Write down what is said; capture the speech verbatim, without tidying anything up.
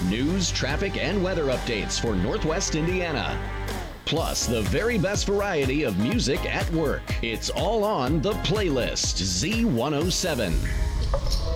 News, traffic, and weather updates for Northwest Indiana. Plus, the very best variety of music at work. It's all on The Playlist, Z one oh seven.